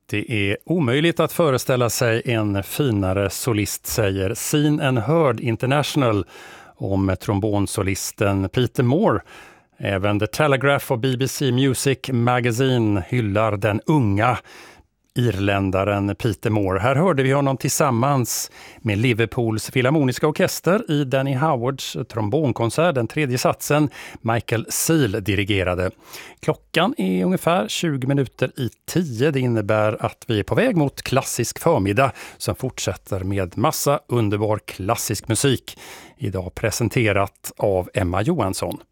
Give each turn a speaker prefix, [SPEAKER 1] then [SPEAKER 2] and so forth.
[SPEAKER 1] Det är omöjligt att föreställa sig en finare solist, säger Seen and Heard International om trombonsolisten Peter Moore. Även The Telegraph och BBC Music Magazine hyllar den unga irländaren Peter Moore. Här hörde vi honom tillsammans med Liverpools Filharmoniska orkester i Danny Howards trombonkonsert, den tredje satsen Michael Seal dirigerade. Klockan är ungefär 20 minuter i 10. Det innebär att vi är på väg mot klassisk förmiddag som fortsätter med massa underbar klassisk musik. Idag presenterat av Emma Johansson.